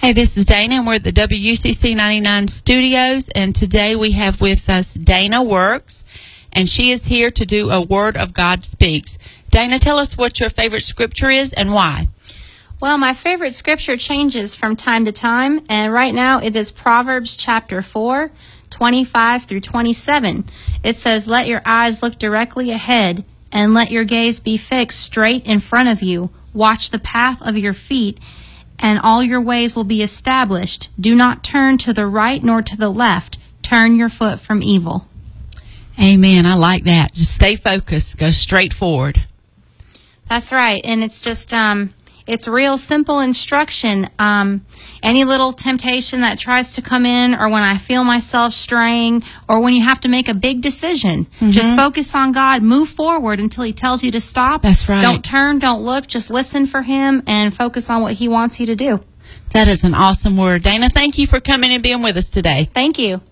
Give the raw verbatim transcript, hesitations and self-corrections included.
Hey, this is Dana, and we're at the W U C C ninety-nine studios, and today we have with us Dana Works, and she is here to do a Word of God Speaks. Dana, tell us what your favorite scripture is and why. Well, my favorite scripture changes from time to time, and right now it is Proverbs chapter four, twenty-five through twenty-seven. It says, "Let your eyes look directly ahead, and let your gaze be fixed straight in front of you. Watch the path of your feet, and all your ways will be established. Do not turn to the right nor to the left. Turn your foot from evil." Amen. I like that. Just stay focused. Go straight forward. That's right. And it's just, um, it's real simple instruction. Um, any little temptation that tries to come in, or when I feel myself straying, or when you have to make a big decision, mm-hmm. just focus on God, move forward until He tells you to stop. That's right. Don't turn, don't look, just listen for Him and focus on what He wants you to do. That is an awesome word. Dana, thank you for coming and being with us today. Thank you.